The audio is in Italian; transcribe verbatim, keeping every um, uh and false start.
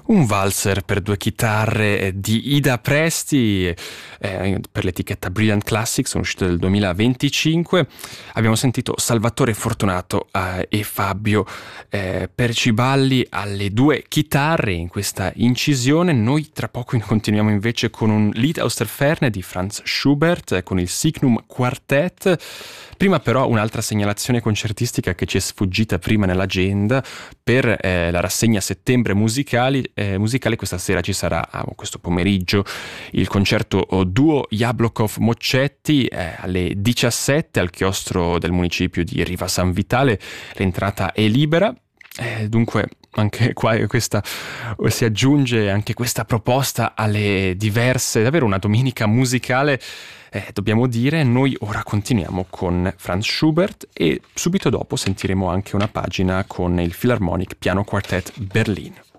Un valzer per due chitarre di Ida Presti eh, per l'etichetta Brilliant Classics, sono uscito nel duemilaventicinque. Abbiamo sentito Salvatore Fortunato eh, e Fabio eh, Perciballi alle due chitarre in questa incisione. Noi tra poco continuiamo invece con un Lied aus der Ferne di Franz Schubert eh, con il Signum Quartet. Prima però un'altra segnalazione concertistica che ci è sfuggita prima nell'agenda per eh, la rassegna Settembre musicali, eh, musicale. Questa sera ci sarà, ah, questo pomeriggio, il concerto duo Jablokov-Moccetti eh, alle diciassette al chiostro del municipio di Riva San Vitale. L'entrata è libera. Eh, dunque anche qua questa, si aggiunge anche questa proposta alle diverse, davvero una domenica musicale, eh, dobbiamo dire. Noi ora continuiamo con Franz Schubert e subito dopo sentiremo anche una pagina con il Philharmonic Piano Quartet Berlin.